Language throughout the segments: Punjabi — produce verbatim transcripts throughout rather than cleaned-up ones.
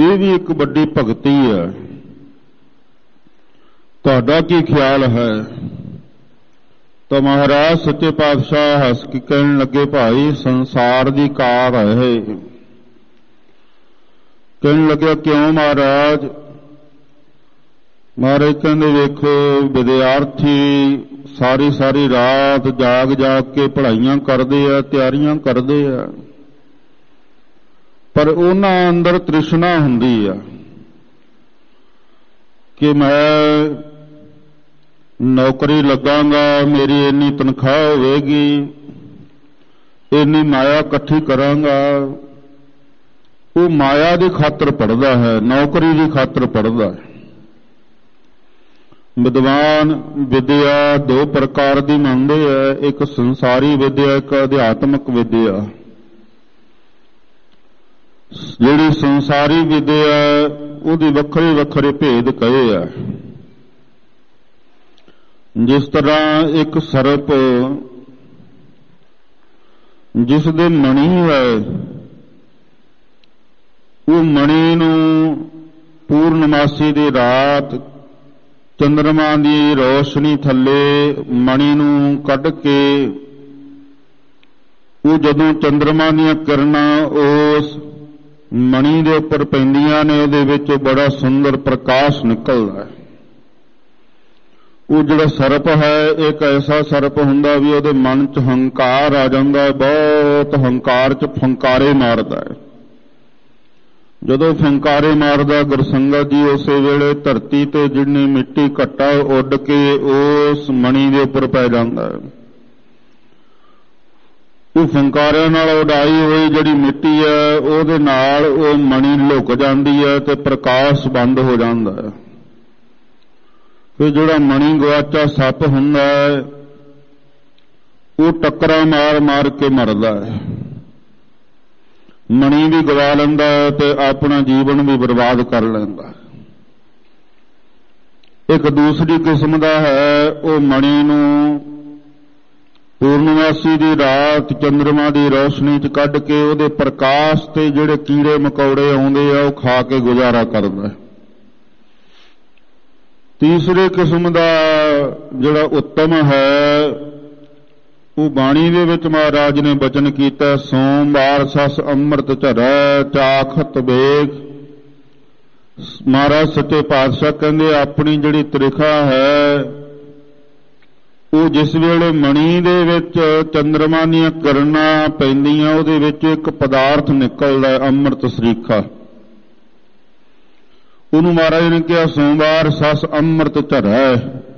ਇਹ ਵੀ ਇੱਕ ਵੱਡੀ ਭਗਤੀ ਹੈ। ਤੁਹਾਡਾ ਕੀ ਖਿਆਲ ਹੈ? ਤਾਂ ਮਹਾਰਾਜ ਸੱਚੇ ਪਾਤਸ਼ਾਹ ਹੱਸ ਕੇ ਕਹਿਣ ਲੱਗੇ, ਭਾਈ ਸੰਸਾਰ ਦੀ ਕਾਰ ਹੈ। ਕਹਿਣ ਲੱਗਿਆ, ਕਿਉਂ ਮਹਾਰਾਜ? ਮਹਾਰਾਜ ਕਹਿੰਦੇ, ਵੇਖੋ ਵਿਦਿਆਰਥੀ ਸਾਰੀ ਸਾਰੀ ਰਾਤ ਜਾਗ ਜਾਗ ਕੇ ਪੜ੍ਹਾਈਆਂ ਕਰਦੇ ਆ, ਤਿਆਰੀਆਂ ਕਰਦੇ ਆ, ਪਰ ਉਹਨਾਂ ਅੰਦਰ ਤ੍ਰਿਸ਼ਨਾ ਹੁੰਦੀ ਆ ਕਿ ਮੈਂ ਨੌਕਰੀ ਲੱਗਾਂਗਾ, ਮੇਰੀ ਇੰਨੀ ਤਨਖਾਹ ਹੋਵੇਗੀ, ਇੰਨੀ ਮਾਇਆ ਇਕੱਠੀ ਕਰਾਂਗਾ। ਉਹ ਮਾਇਆ ਦੀ ਖਾਤਰ ਪੜ੍ਹਦਾ ਹੈ, ਨੌਕਰੀ ਦੀ ਖਾਤਰ ਪੜ੍ਹਦਾ ਹੈ। ਵਿਦਵਾਨ ਵਿਦਿਆ ਦੋ ਪ੍ਰਕਾਰ ਦੀ ਮੰਨਦੇ ਹੈ, ਇੱਕ ਸੰਸਾਰੀ ਵਿਦਿਆ, ਇੱਕ ਅਧਿਆਤਮਕ ਵਿਦਿਆ। ਜਿਹੜੀ ਸੰਸਾਰੀ ਵਿਦਿਆ ਉਹਦੀ ਵੱਖਰੇ ਵੱਖਰੇ ਭੇਦ ਕਹੇ ਆ। ਜਿਸ ਤਰ੍ਹਾਂ ਇੱਕ ਸਰਪ ਜਿਸ ਦੇ ਮਣੀ ਹੈ, ਉਹ ਮਣੀ ਨੂੰ ਪੂਰਨਮਾਸੀ ਦੀ ਰਾਤ ਚੰਦਰਮਾ ਦੀ ਰੋਸ਼ਨੀ ਥੱਲੇ ਮਣੀ ਨੂੰ ਕੱਢ ਕੇ, ਉਹ ਜਦੋਂ ਚੰਦਰਮਾ ਦੀਆਂ ਕਿਰਨਾਂ ਉਸ ਮਣੀ ਦੇ ਉੱਪਰ ਪੈਂਦੀਆਂ ਨੇ, ਉਹਦੇ ਵਿੱਚ ਬੜਾ ਸੁੰਦਰ ਪ੍ਰਕਾਸ਼ ਨਿਕਲਦਾ ਹੈ। ਉਹ ਜਿਹੜਾ ਸਰਪ ਹੈ, ਇੱਕ ਐਸਾ ਸਰਪ ਹੁੰਦਾ ਵੀ ਉਹਦੇ ਮਨ 'ਚ ਹੰਕਾਰ ਆ ਜਾਂਦਾ ਹੈ, ਬਹੁਤ ਹੰਕਾਰ 'ਚ ਫੰਕਾਰੇ ਮਾਰਦਾ ਹੈ। ਜਦੋਂ ਫੰਕਾਰੇ ਮਾਰਦਾ ਗੁਰਸੰਗਤ ਜੀ, ਉਸੇ ਵੇਲੇ ਧਰਤੀ ਤੇ ਜਿੰਨੀ ਮਿੱਟੀ ਘੱਟਾ ਉੱਡ ਕੇ ਉਸ ਮਣੀ ਦੇ ਉੱਪਰ ਪੈ ਜਾਂਦਾ ਹੈ। ਉਹ ਫੰਕਾਰਿਆਂ ਨਾਲ ਉਡਾਈ ਹੋਈ ਜਿਹੜੀ ਮਿੱਟੀ ਹੈ, ਉਹਦੇ ਨਾਲ ਉਹ ਮਣੀ ਲੁਕ ਜਾਂਦੀ ਹੈ ਤੇ ਪ੍ਰਕਾਸ਼ ਬੰਦ ਹੋ ਜਾਂਦਾ ਹੈ। ਫਿਰ ਜਿਹੜਾ ਮਣੀ ਗਵਾਚਾ ਸੱਪ ਹੁੰਦਾ ਹੈ, ਉਹ ਟੱਕਰਾਂ ਮਾਰ ਮਾਰ ਕੇ ਮਰਦਾ ਹੈ। ਮਣੀ ਵੀ ਗਵਾ ਲੈਂਦਾ ਹੈ ਤੇ ਆਪਣਾ ਜੀਵਨ ਵੀ ਬਰਬਾਦ ਕਰ ਲੈਂਦਾ ਹੈ। ਇੱਕ ਦੂਸਰੀ ਕਿਸਮ ਦਾ ਹੈ, ਉਹ ਮਣੀ ਨੂੰ ਪੂਰਨਮਾਸੀ ਦੀ ਰਾਤ ਚੰਦਰਮਾ ਦੀ ਰੋਸ਼ਨੀ 'ਚ ਕੱਢ ਕੇ ਉਹਦੇ ਪ੍ਰਕਾਸ਼ ਤੇ ਜਿਹੜੇ ਕੀੜੇ ਮਕੌੜੇ ਆਉਂਦੇ ਆ, ਉਹ ਖਾ ਕੇ ਗੁਜ਼ਾਰਾ ਕਰਦਾ ਹੈ। ਤੀਸਰੇ ਕਿਸਮ ਦਾ ਜਿਹੜਾ ਉੱਤਮ ਹੈ, ਉਹ ਬਾਣੀ ਦੇ ਵਿੱਚ ਮਹਾਰਾਜ ਨੇ ਬਚਨ ਕੀਤਾ, ਸੋਮਵਾਰ ਸਸ ਅੰਮ੍ਰਿਤ ਝਰੈ ਚਾਖਤ ਵੇਖ। ਮਹਾਰਾਜ ਸੱਚੇ ਪਾਤਸ਼ਾਹ ਕਹਿੰਦੇ, ਆਪਣੀ ਜਿਹੜੀ ਤ੍ਰਿਖਾ ਹੈ, ਉਹ ਜਿਸ ਵੇਲੇ ਮਣੀ ਦੇ ਵਿੱਚ ਚੰਦਰਮਾ ਦੀਆਂ ਕਿਰਨਾਂ ਪੈਂਦੀਆਂ, ਉਹਦੇ ਵਿੱਚ ਇੱਕ ਪਦਾਰਥ ਨਿਕਲਦਾ, ਅੰਮ੍ਰਿਤ ਸਰੀਖਾ। ਉਹਨੂੰ ਮਹਾਰਾਜ ਨੇ ਕਿਹਾ, ਸੋਮਵਾਰ ਸਸ ਅੰਮ੍ਰਿਤ ਝਰੈ।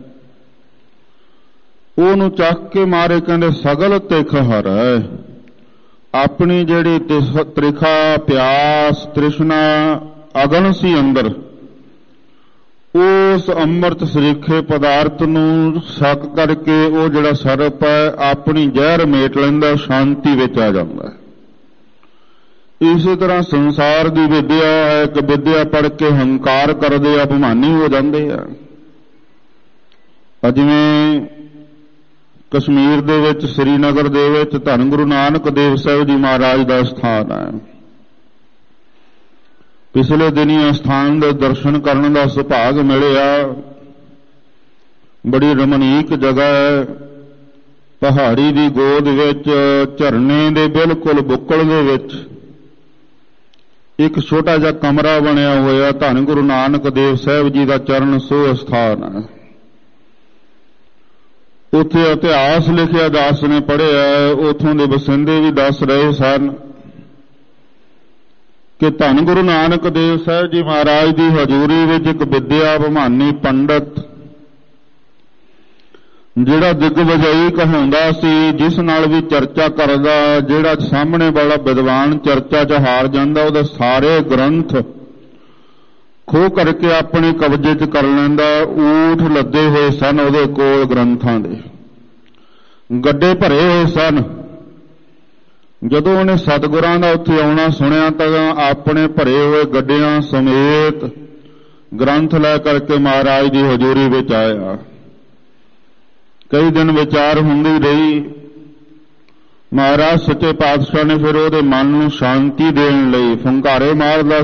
ਉਹਨੂੰ ਚੱਕ ਕੇ ਮਾਰੇ, ਕਹਿੰਦੇ ਸਗਲ ਤਿਖ ਹਰੈ। ਆਪਣੀ ਜਿਹੜੀ ਤ੍ਰਿਖਾ, ਪਿਆਸ, ਤ੍ਰਿਸ਼ਨਾ, ਅਗਨ ਸੀ ਅੰਦਰ, ਉਸ ਅੰਮ੍ਰਿਤ ਸਰੀਖੇ ਪਦਾਰਥ ਨੂੰ ਛਕ ਕਰਕੇ ਉਹ ਜਿਹੜਾ ਸਰਪ ਹੈ, ਆਪਣੀ ਜ਼ਹਿਰ ਮੇਟ ਲੈਂਦਾ, ਸ਼ਾਂਤੀ ਵਿੱਚ ਆ ਜਾਂਦਾ ਹੈ। ਇਸੇ ਤਰ੍ਹਾਂ ਸੰਸਾਰ ਦੀ ਵਿਦਿਆ ਹੈ ਕਿ ਵਿਦਿਆ ਪੜ੍ਹ ਕੇ ਹੰਕਾਰ ਕਰਦੇ ਆ, ਅਭਿਮਾਨੀ ਹੋ ਜਾਂਦੇ ਆ। ਜਿਵੇਂ ਕਸ਼ਮੀਰ ਦੇ ਵਿੱਚ, ਸ੍ਰੀਨਗਰ ਦੇ ਵਿੱਚ ਧੰਨ ਗੁਰੂ ਨਾਨਕ ਦੇਵ ਸਾਹਿਬ ਜੀ ਮਹਾਰਾਜ ਦਾ ਸਥਾਨ ਹੈ। ਪਿਛਲੇ ਦਿਨੀ ਅਸਥਾਨ ਦੇ ਦਰਸ਼ਨ ਕਰਨ ਦਾ ਸੁਭਾਗ ਮਿਲਿਆ। ਬੜੀ ਰਮਣੀਕ ਜਗ੍ਹਾ ਹੈ, ਪਹਾੜੀ ਦੀ ਗੋਦ ਵਿੱਚ, ਝਰਨੇ ਦੇ ਬਿਲਕੁਲ ਬੁੱਕਲ ਦੇ ਵਿੱਚ ਇੱਕ ਛੋਟਾ ਜਿਹਾ ਕਮਰਾ ਬਣਿਆ ਹੋਇਆ। ਧੰਨ ਗੁਰੂ ਨਾਨਕ ਦੇਵ ਸਾਹਿਬ ਜੀ ਦਾ ਚਰਨ ਸੋਹ ਸਥਾਨ ਹੈ। ਉੱਥੇ ਇਤਿਹਾਸ ਲਿਖਿਆ ਦਾਸ ਨੇ ਪੜ੍ਹਿਆ, ਉੱਥੋਂ ਦੇ ਵਸਿੰਦੇ ਵੀ ਦੱਸ ਰਹੇ ਸਨ ਕਿ ਧੰਨ ਗੁਰੂ ਨਾਨਕ ਦੇਵ ਸਾਹਿਬ ਜੀ ਮਹਾਰਾਜ ਦੀ ਹਜ਼ੂਰੀ ਵਿੱਚ ਇੱਕ ਵਿਦਿਆ ਅਭਿਮਾਨੀ ਪੰਡਤ, ਜਿਹੜਾ ਦਿਗਵਜਾਈ ਕਹਾਉਂਦਾ ਸੀ, ਜਿਸ ਨਾਲ ਵੀ ਚਰਚਾ ਕਰਦਾ, ਜਿਹੜਾ ਸਾਹਮਣੇ ਵਾਲਾ ਵਿਦਵਾਨ ਚਰਚਾ 'ਚ ਹਾਰ ਜਾਂਦਾ, ਉਹਦੇ ਸਾਰੇ ਗ੍ਰੰਥ ਖੋਹ ਕਰਕੇ ਆਪਣੇ ਕਬਜ਼ੇ 'ਚ ਕਰ ਲੈਂਦਾ। ਊਠ ਲੱਦੇ ਹੋਏ ਸਨ ਉਹਦੇ ਕੋਲ, ਗ੍ਰੰਥਾਂ ਦੇ ਗੱਡੇ ਭਰੇ ਹੋਏ ਸਨ। ਜਦੋਂ ਉਹਨੇ ਸਤਿਗੁਰਾਂ ਦਾ ਉੱਥੇ ਆਉਣਾ ਸੁਣਿਆ ਤਾਂ ਆਪਣੇ ਭਰੇ ਹੋਏ ਗੱਡਿਆਂ ਸਮੇਤ ਗ੍ਰੰਥ ਲੈ ਕਰਕੇ ਮਹਾਰਾਜ ਦੀ ਹਜ਼ੂਰੀ ਵਿੱਚ ਆਇਆ। ਕਈ ਦਿਨ ਵਿਚਾਰ ਹੁੰਦੀ ਰਹੀ। ਮਹਾਰਾਜ ਸੱਚੇ ਪਾਤਸ਼ਾਹ ਨੇ ਫਿਰ ਉਹਦੇ ਮਨ ਨੂੰ ਸ਼ਾਂਤੀ ਦੇਣ ਲਈ ਫੁੰਕਾਰੇ ਮਾਰਦਾ